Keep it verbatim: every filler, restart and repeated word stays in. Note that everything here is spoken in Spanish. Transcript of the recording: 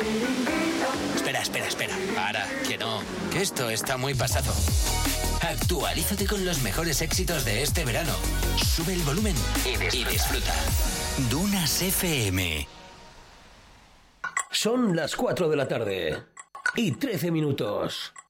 Espera, espera, espera. Para, que no. Que esto está muy pasado. Actualízate con los mejores éxitos de este verano. Sube el volumen y disfruta. Y disfruta. Dunas F M. Son las cuatro de la tarde y trece minutos.